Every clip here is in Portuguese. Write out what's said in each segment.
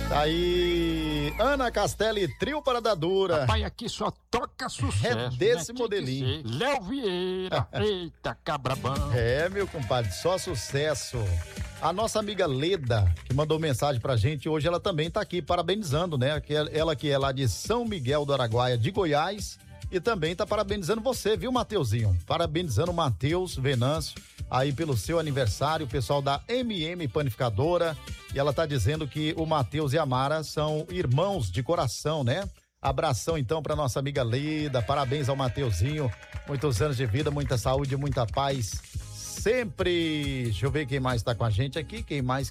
Tá aí, Ana Castelli, Trio Parada Dura. Rapaz, aqui só toca sucesso. É desse modelinho. Léo Vieira, eita, cabrabão. É, meu compadre, só sucesso. A nossa amiga Leda, que mandou mensagem pra gente, hoje ela também tá aqui parabenizando, né? Ela que é lá de São Miguel do Araguaia, de Goiás, e também tá parabenizando você, viu, Mateuzinho? Parabenizando o Mateus Venâncio aí pelo seu aniversário, o pessoal da MM Panificadora, e ela tá dizendo que o Mateus e a Mara são irmãos de coração, né? Abração então pra nossa amiga Leda, parabéns ao Mateuzinho, muitos anos de vida, muita saúde, muita paz, sempre. Deixa eu ver quem mais tá com a gente aqui, quem mais?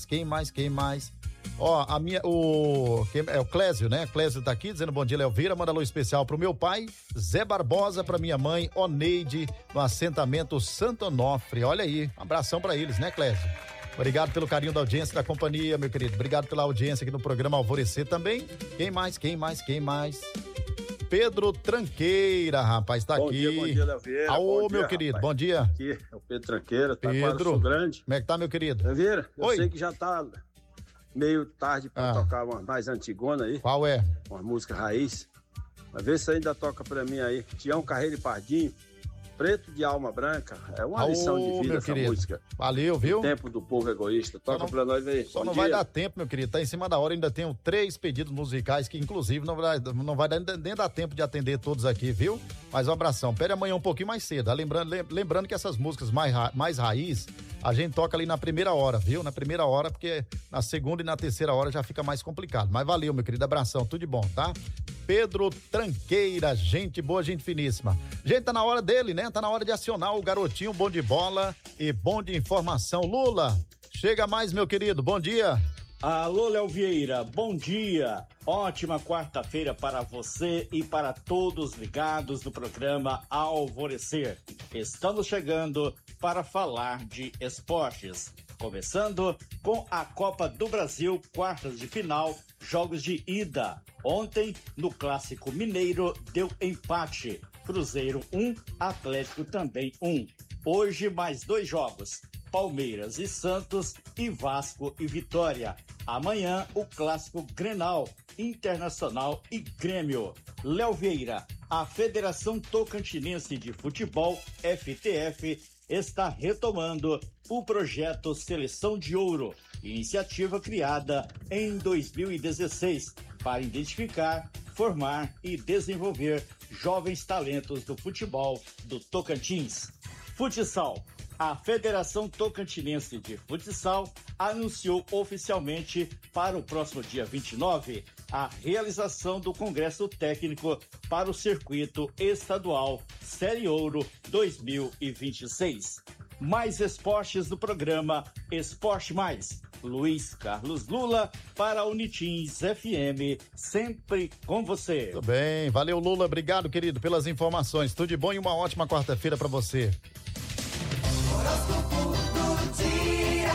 Ó, é o Clésio, né? Clésio tá aqui dizendo bom dia, Léo Vieira, manda alô especial pro meu pai, Zé Barbosa, pra minha mãe, Oneide, no assentamento Santo Onofre. Olha aí, um abração pra eles, né, Clésio? Obrigado pelo carinho da audiência da companhia, meu querido. Obrigado pela audiência aqui no programa Alvorecer também. Quem mais? Pedro Tranqueira, rapaz, tá aqui. Bom dia, Léo Vieira. Alô, meu querido, rapaz. Bom dia. Aqui é o Pedro Tranqueira, tá Pedro, grande. Como é que tá, meu querido? Léo Vieira, eu Oi. sei que já tá meio tarde pra tocar uma mais antigona aí. Qual é? Uma música raiz. Mas vê se ainda toca pra mim aí. Tião Carreiro e Pardinho, Preto de Alma Branca. É uma lição de vida meu essa querido. música. Valeu, viu? O tempo do povo egoísta. Toca pra nós aí. Só não vai dar tempo, meu querido. Tá em cima da hora, ainda tenho 3 pedidos musicais que, inclusive, não vai nem dar tempo de atender todos aqui, viu? Mas um abração. Pede amanhã um pouquinho mais cedo. Lembrando que essas músicas mais raiz, a gente toca ali na primeira hora, viu? Na primeira hora, porque na segunda e na terceira hora já fica mais complicado. Mas valeu, meu querido. Abração. Tudo de bom, tá? Pedro Tranqueira, gente boa, gente finíssima. Gente, tá na hora dele, né? Tá na hora de acionar o garotinho bom de bola e bom de informação. Lula, chega mais, meu querido, bom dia. Alô, Léo Vieira, bom dia. Ótima quarta-feira para você e para todos ligados no programa Alvorecer. Estamos chegando para falar de esportes. Começando com a Copa do Brasil, quartas de final, jogos de ida. Ontem, no Clássico Mineiro, deu empate. Cruzeiro 1, Atlético também 1. Hoje, mais 2 jogos. Palmeiras e Santos e Vasco e Vitória. Amanhã, o Clássico Grenal, Internacional e Grêmio. Léo Vieira, a Federação Tocantinense de Futebol, FTF, está retomando o projeto Seleção de Ouro, iniciativa criada em 2016 para identificar, formar e desenvolver jovens talentos do futebol do Tocantins. Futsal. A Federação Tocantinense de Futsal anunciou oficialmente para o próximo dia 29 a realização do Congresso Técnico para o Circuito Estadual Série Ouro 2026. Mais esportes do programa Esporte Mais. Luiz Carlos Lula para a Unitins FM, sempre com você. Tudo bem, valeu Lula, obrigado querido pelas informações, tudo de bom e uma ótima quarta-feira para você. Horóscopo do dia.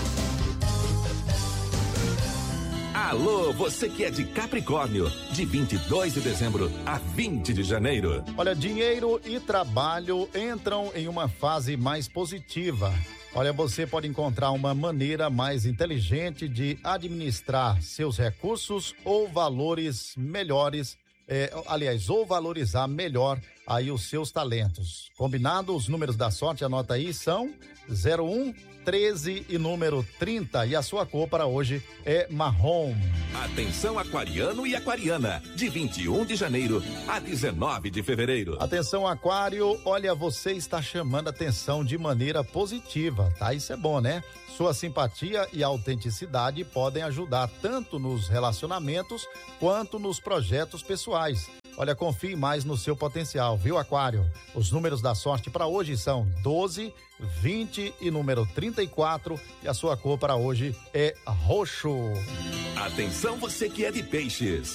Alô, você que é de Capricórnio, de 22 de dezembro a 20 de janeiro. Olha, dinheiro e trabalho entram em uma fase mais positiva. Olha, você pode encontrar uma maneira mais inteligente de administrar seus recursos ou valores melhores, ou valorizar melhor aí os seus talentos. Combinado? Os números da sorte, anota aí, são 01, 13 e número 30. E a sua cor para hoje é marrom. Atenção aquariano e aquariana, de 21 de janeiro a 19 de fevereiro. Atenção aquário, olha, você está chamando atenção de maneira positiva, tá? Isso é bom, né? Sua simpatia e autenticidade podem ajudar tanto nos relacionamentos quanto nos projetos pessoais. Olha, confie mais no seu potencial, viu, aquário? Os números da sorte para hoje são 12, 20 e número 34. E a sua cor para hoje é roxo. Atenção você que é de peixes.